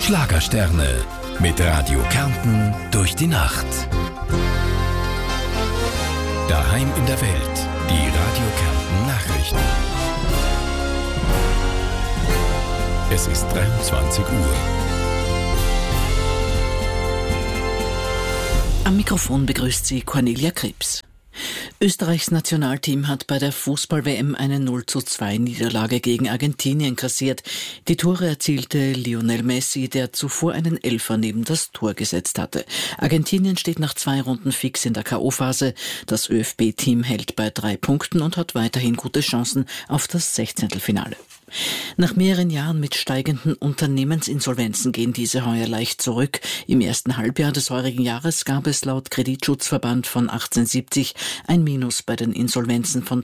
Schlagersterne mit Radio Kärnten durch die Nacht. Daheim in der Welt, die Radio Kärnten Nachrichten. Es ist 23 Uhr. Am Mikrofon begrüßt sie Cornelia Krebs. Österreichs Nationalteam hat bei der Fußball-WM eine 0:2 Niederlage gegen Argentinien kassiert. Die Tore erzielte Lionel Messi, der zuvor einen Elfer neben das Tor gesetzt hatte. Argentinien steht nach 2 Runden fix in der K.O.-Phase. Das ÖFB-Team hält bei 3 Punkten und hat weiterhin gute Chancen auf das 16. Nach mehreren Jahren mit steigenden Unternehmensinsolvenzen gehen diese heuer leicht zurück. Im ersten Halbjahr des heurigen Jahres gab es laut Kreditschutzverband von 1870 ein Minus bei den Insolvenzen von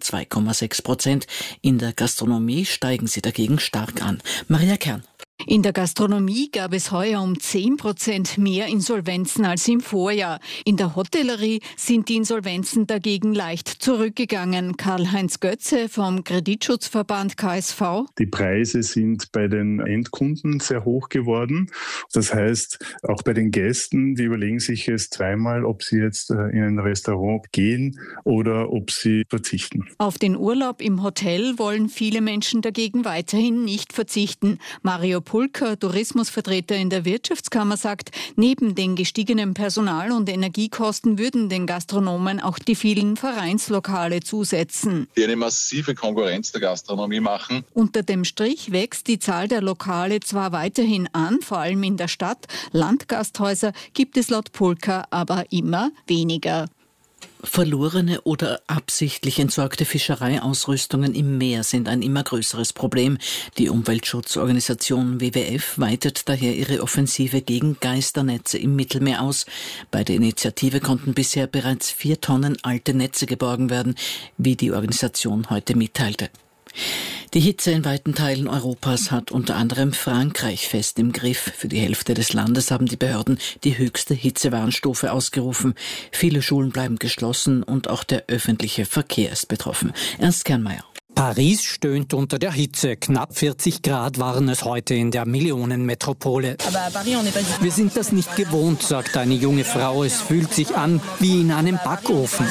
2,6%. In der Gastronomie steigen sie dagegen stark an. Maria Kern. In der Gastronomie gab es heuer um 10% mehr Insolvenzen als im Vorjahr. In der Hotellerie sind die Insolvenzen dagegen leicht zurückgegangen. Karl-Heinz Götze vom Kreditschutzverband KSV. Die Preise sind bei den Endkunden sehr hoch geworden. Das heißt, auch bei den Gästen, die überlegen sich jetzt zweimal, ob sie jetzt in ein Restaurant gehen oder ob sie verzichten. Auf den Urlaub im Hotel wollen viele Menschen dagegen weiterhin nicht verzichten. Mario Pulker, Tourismusvertreter in der Wirtschaftskammer, sagt, neben den gestiegenen Personal- und Energiekosten würden den Gastronomen auch die vielen Vereinslokale zusetzen. Die eine massive Konkurrenz der Gastronomie machen. Unter dem Strich wächst die Zahl der Lokale zwar weiterhin an, vor allem in der Stadt. Landgasthäuser gibt es laut Pulker aber immer weniger. Verlorene oder absichtlich entsorgte Fischereiausrüstungen im Meer sind ein immer größeres Problem. Die Umweltschutzorganisation WWF weitet daher ihre Offensive gegen Geisternetze im Mittelmeer aus. Bei der Initiative konnten bisher bereits 4 Tonnen alte Netze geborgen werden, wie die Organisation heute mitteilte. Die Hitze in weiten Teilen Europas hat unter anderem Frankreich fest im Griff. Für die Hälfte des Landes haben die Behörden die höchste Hitzewarnstufe ausgerufen. Viele Schulen bleiben geschlossen und auch der öffentliche Verkehr ist betroffen. Ernst Kernmeier. Paris stöhnt unter der Hitze. Knapp 40 Grad waren es heute in der Millionenmetropole. Wir sind das nicht gewohnt, sagt eine junge Frau. Es fühlt sich an wie in einem Backofen.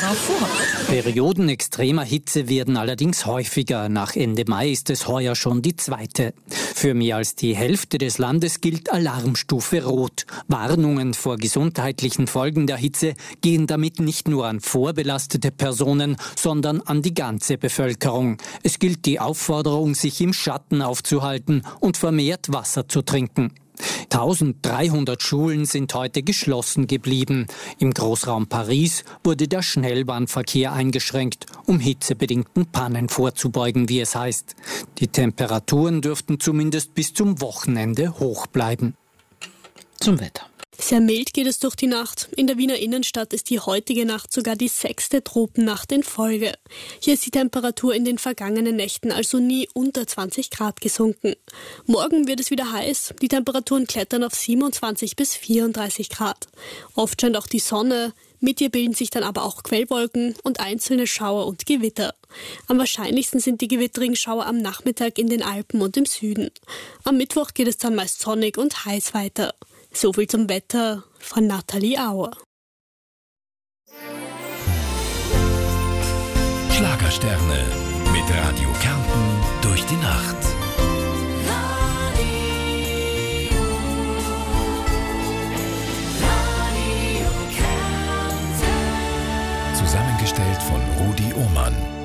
Perioden extremer Hitze werden allerdings häufiger. Nach Ende Mai ist es heuer schon die 2. Für mehr als die Hälfte des Landes gilt Alarmstufe Rot. Warnungen vor gesundheitlichen Folgen der Hitze gehen damit nicht nur an vorbelastete Personen, sondern an die ganze Bevölkerung. Es gilt die Aufforderung, sich im Schatten aufzuhalten und vermehrt Wasser zu trinken. 1300 Schulen sind heute geschlossen geblieben. Im Großraum Paris wurde der Schnellbahnverkehr eingeschränkt, um hitzebedingten Pannen vorzubeugen, wie es heißt. Die Temperaturen dürften zumindest bis zum Wochenende hoch bleiben. Zum Wetter. Sehr mild geht es durch die Nacht. In der Wiener Innenstadt ist die heutige Nacht sogar die 6. Tropennacht in Folge. Hier ist die Temperatur in den vergangenen Nächten also nie unter 20 Grad gesunken. Morgen wird es wieder heiß. Die Temperaturen klettern auf 27 bis 34 Grad. Oft scheint auch die Sonne. Mit ihr bilden sich dann aber auch Quellwolken und einzelne Schauer und Gewitter. Am wahrscheinlichsten sind die gewitterigen Schauer am Nachmittag in den Alpen und im Süden. Am Mittwoch geht es dann meist sonnig und heiß weiter. So viel zum Wetter von Nathalie Auer. Schlagersterne mit Radio Kärnten durch die Nacht. Zusammengestellt von Rudi Ohmann.